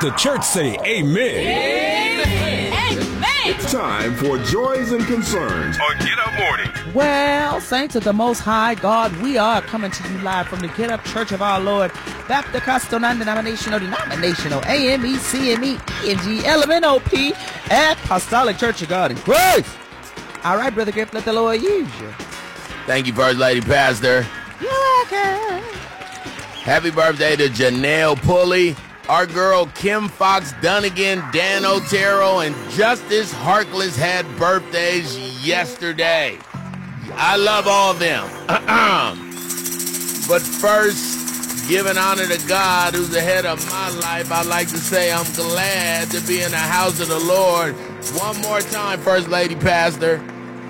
the church say amen. Amen. Amen. It's time for Joys and Concerns on Get Up Morning. Well, saints of the Most High God, we are coming to you live from the Get Up Church of Our Lord, Baptist, Costal, Non-Denominational, Denominational, AME, CME, ENG, LMNOP, Apostolic Church of God in Christ. All right, Brother Griff, let the Lord use you. Thank you, First Lady Pastor. You're welcome. Happy birthday to Janelle Pulley, our girl Kim Fox Dunnigan, Dan Otero, and Justice Harkless had birthdays yesterday. I love all of them. But first, giving honor to God, who's the head of my life, I'd like to say I'm glad to be in the house of the Lord. One more time, First Lady Pastor.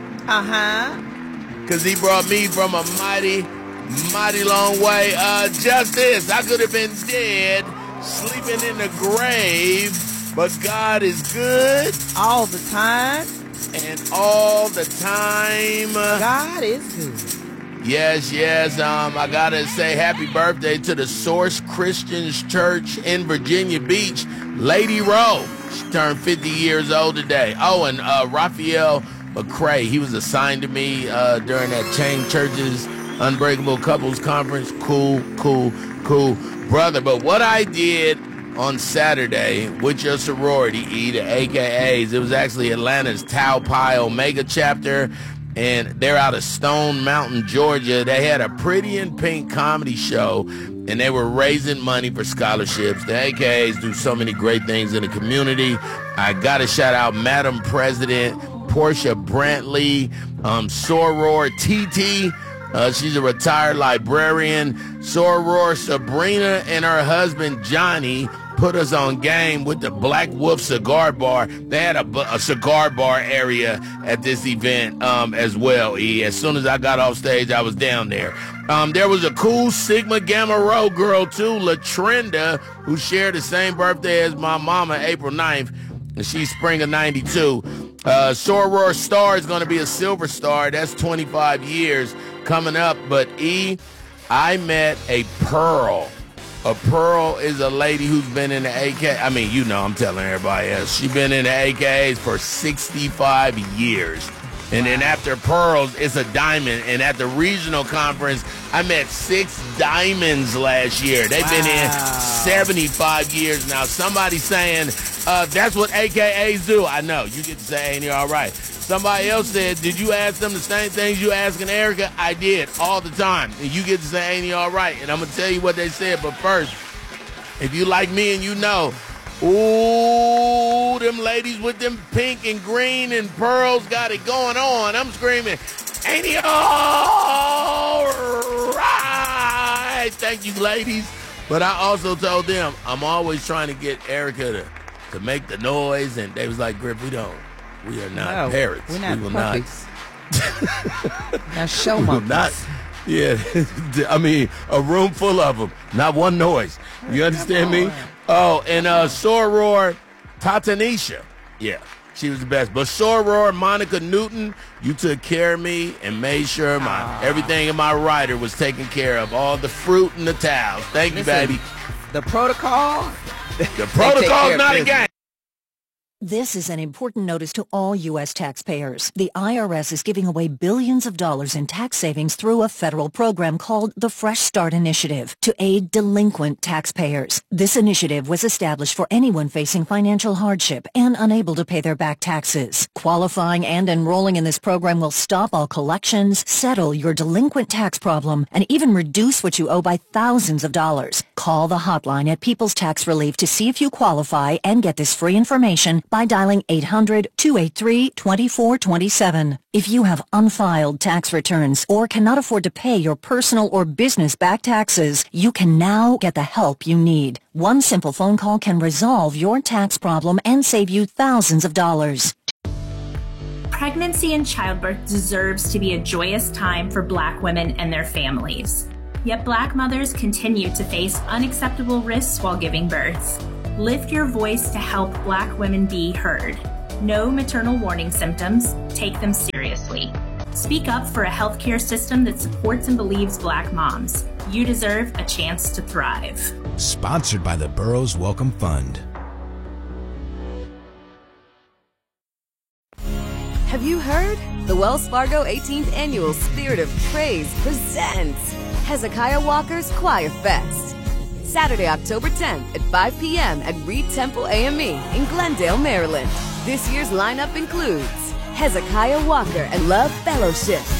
Because he brought me from a mighty long way. Justice, I could have been dead, sleeping in the grave, but God is good. All the time. And all the time. God is good. Yes. I gotta say happy birthday to the Source Christians Church in Virginia Beach, Lady Rowe. She turned 50 years old today. Oh, and Raphael McCray, he was assigned to me during that Chain Churches Unbreakable Couples Conference. Cool brother. But what I did on Saturday with your sorority, the AKAs, it was actually Atlanta's Tau Pi Omega chapter, and they're out of Stone Mountain, Georgia. They had a Pretty in Pink comedy show, and they were raising money for scholarships. The AKAs do so many great things in the community. I got to shout out Madam President Portia Brantley, Soror TT. She's a retired librarian. Soror Sabrina and her husband Johnny put us on game with the Black Wolf Cigar Bar. They had a cigar bar area at this event as well. As soon as I got off stage, I was down there. There was a cool Sigma Gamma Rho girl, too, LaTrenda, who shared the same birthday as my mama, April 9th, and she's spring of 92. Soror Star is going to be a silver star. That's 25 years coming up. But I met a Pearl. A Pearl is a lady who's been in the AK. I mean, you know, I'm telling everybody else. She's been in the AKAs for 65 years. And then after Pearls, it's a diamond. And at the regional conference, I met 6 diamonds last year. They've been in 75 years now. Somebody saying, that's what AKAs do. I know. You get to say, ain't you all right? Somebody else said, did you ask them the same things you asking Erica? I did, all the time. And you get to say, ain't you all right? And I'm going to tell you what they said. But first, if you like me and you know, ooh, them ladies with them pink and green and pearls got it going on. I'm screaming, ain't he all right? Thank you, ladies. But I also told them I'm always trying to get Erica to make the noise. And they was like, Griff, we are not parrots. We're not we will puppies. Now show we will monkeys. not. Yeah, I mean, a room full of them. Not one noise. You understand me? Oh, and Soror Tatanisha. Yeah, she was the best. But Soror Monica Newton, you took care of me and made sure everything in my rider was taken care of. All the fruit and the towels. Thank you, baby. The protocol? The protocol's not a game. This is an important notice to all U.S. taxpayers. The IRS is giving away billions of dollars in tax savings through a federal program called the Fresh Start Initiative to aid delinquent taxpayers. This initiative was established for anyone facing financial hardship and unable to pay their back taxes. Qualifying and enrolling in this program will stop all collections, settle your delinquent tax problem, and even reduce what you owe by thousands of dollars. Call the hotline at People's Tax Relief to see if you qualify and get this free information by dialing 800-283-2427. If you have unfiled tax returns or cannot afford to pay your personal or business back taxes, you can now get the help you need. One simple phone call can resolve your tax problem and save you thousands of dollars. Pregnancy and childbirth deserves to be a joyous time for Black women and their families. Yet Black mothers continue to face unacceptable risks while giving birth. Lift your voice to help Black women be heard. Know maternal warning symptoms. Take them seriously. Speak up for a healthcare system that supports and believes Black moms. You deserve a chance to thrive. Sponsored by the Burroughs Welcome Fund. Have you heard? The Wells Fargo 18th Annual Spirit of Praise presents Hezekiah Walker's Choir Fest. Saturday, October 10th at 5 p.m. at Reed Temple AME in Glendale, Maryland. This year's lineup includes Hezekiah Walker and Love Fellowship,